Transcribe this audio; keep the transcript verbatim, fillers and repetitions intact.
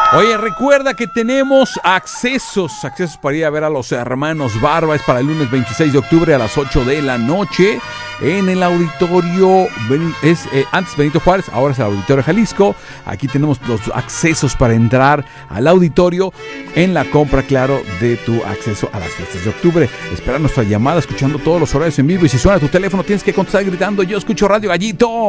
Oye, recuerda que tenemos accesos, accesos para ir a ver a los hermanos Barba. Es para el lunes veintiséis de octubre a las ocho de la noche en el auditorio, es eh, antes Benito Juárez, ahora es el Auditorio Jalisco. Aquí tenemos los accesos para entrar al auditorio en la compra, claro, de tu acceso a las fiestas de octubre. Espera nuestra llamada escuchando todos los horarios en vivo, y si suena tu teléfono tienes que contestar gritando: yo escucho Radio Gallito.